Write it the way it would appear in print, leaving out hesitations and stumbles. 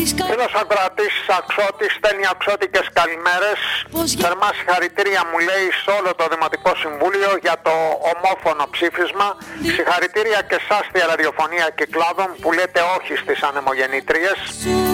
Φίλος ακροατής Αξώτης στέλνει αξώτικες καλημέρες. Θερμά συγχαρητήρια μου λέει σε όλο το Δημοτικό Συμβούλιο για το ομόφωνο ψήφισμα. Συγχαρητήρια και εσάς στη ραδιοφωνία Κυκλάδων που λέτε όχι στις ανεμογεννήτριες.